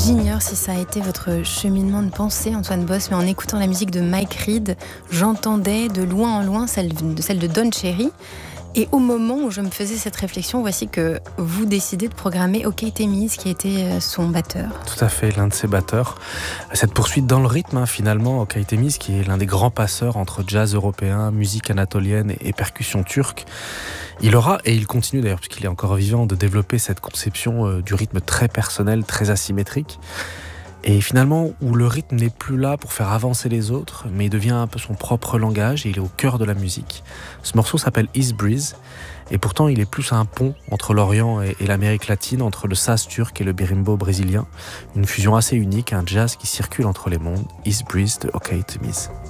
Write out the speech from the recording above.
J'ignore si ça a été votre cheminement de pensée, Antoine Boss, mais en écoutant la musique de Mike Reid, j'entendais de loin en loin celle de Don Cherry. Et au moment où je me faisais cette réflexion, voici que vous décidez de programmer OK Temiz, qui était son batteur. Tout à fait, l'un de ses batteurs. Cette poursuite dans le rythme, finalement, OK Temiz, qui est l'un des grands passeurs entre jazz européen, musique anatolienne et percussion turque. Il aura, et il continue d'ailleurs, puisqu'il est encore vivant, de développer cette conception du rythme très personnel, très asymétrique. Et finalement, où le rythme n'est plus là pour faire avancer les autres, mais il devient un peu son propre langage et il est au cœur de la musique. Ce morceau s'appelle East Breeze, et pourtant il est plus un pont entre l'Orient et l'Amérique latine, entre le saz turc et le berimbau brésilien. Une fusion assez unique, un jazz qui circule entre les mondes. East Breeze de OK Temiz.